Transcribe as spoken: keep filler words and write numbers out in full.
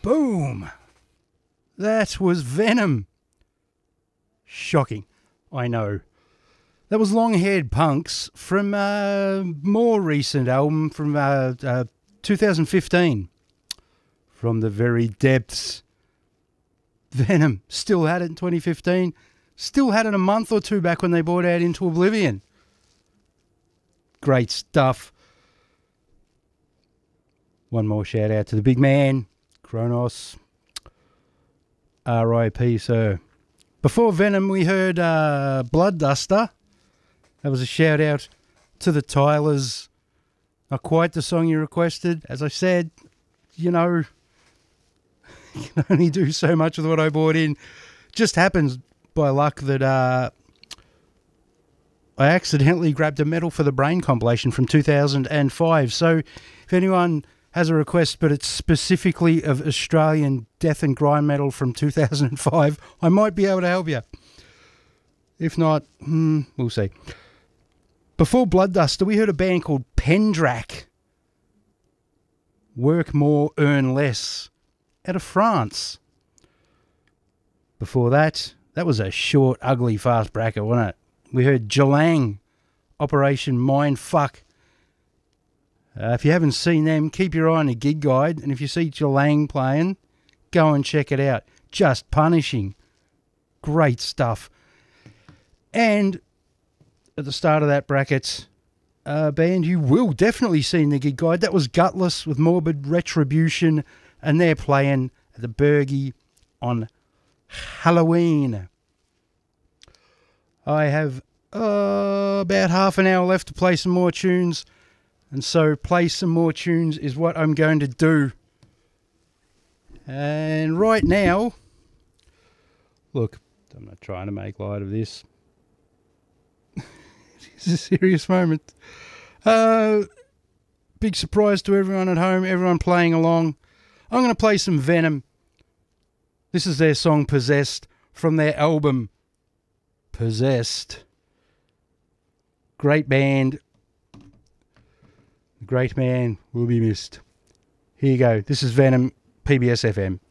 Boom. That was Venom. Shocking. I know. That was Long-Haired Punks from a more recent album from uh, uh, two thousand fifteen. From the very depths. Venom still had it in twenty fifteen. Still had it a month or two back when they brought out Into Oblivion. Great stuff. One more shout out to the big man, Kronos. R I P, sir. Before Venom, we heard uh, Blood Duster. That was a shout out to the Tylers. Not quite the song you requested. As I said, you know, you can only do so much with what I brought in. Just happens by luck that uh, I accidentally grabbed a Metal for the Brain compilation from two thousand five. So if anyone has a request, but it's specifically of Australian death and grind metal from two thousand five, I might be able to help you. If not, hmm, we'll see. Before Blood Duster, we heard a band called Pendrak. Work More, Earn Less. Out of France. Before that, that was a short, ugly, fast bracket, wasn't it? We heard Jalang, Operation Mindfuck. Uh, if you haven't seen them, keep your eye on the gig guide. And if you see Jalang playing, go and check it out. Just punishing. Great stuff. And at the start of that bracket, a band you will definitely see in the gig guide. That was Gutless with Morbid Retribution. And they're playing at the Bergie on Halloween. I have uh, about half an hour left to play some more tunes. And so play some more tunes is what I'm going to do. And right now, look, I'm not trying to make light of this. It's a serious moment. Uh, big surprise to everyone at home, everyone playing along. I'm going to play some Venom. This is their song Possessed from their album Possessed. Great band. The great man will be missed. Here you go. This is Venom, P B S F M.